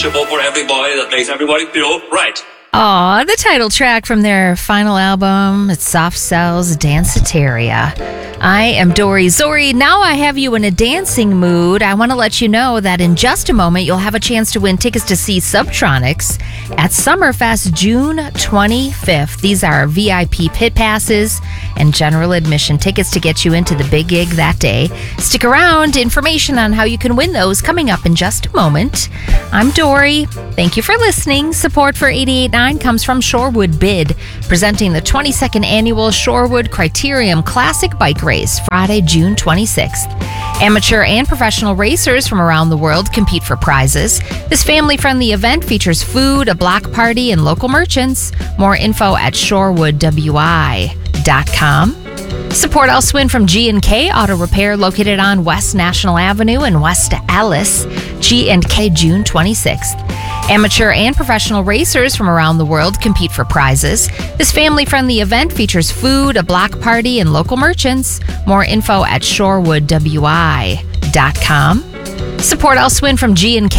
approachable for everybody that makes everybody feel right. Aw, the title track from their final album, it's Soft Cell's Danceteria. I am Dory Zori. Now I have you in a dancing mood. I want to let you know that in just a moment, you'll have a chance to win tickets to see Subtronics at Summerfest June 25th. These are VIP pit passes and general admission tickets to get you into the big gig that day. Stick around. Information on how you can win those coming up in just a moment. I'm Dory. Thank you for listening. Support for 88.9 comes from Shorewood Bid, presenting the 22nd annual Shorewood Criterium Classic Bike Race, Friday, June 26th. Amateur and professional racers from around the world compete for prizes. This family-friendly event features food, a block party, and local merchants. More info at shorewoodwi.com. Support also win from G&K Auto Repair, located on West National Avenue in West Allis. G&K, June 26th. Amateur and professional racers from around the world compete for prizes. This family-friendly event features food, a block party, and local merchants. More info at shorewoodwi.com. Support also win from G&K